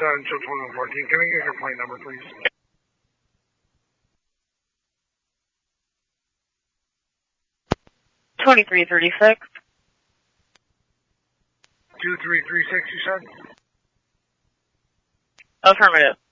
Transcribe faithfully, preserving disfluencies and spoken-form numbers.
uh, until twenty-one fourteen. Can I get your plate number, please? twenty-three thirty-six. two three three six, you said? Affirmative.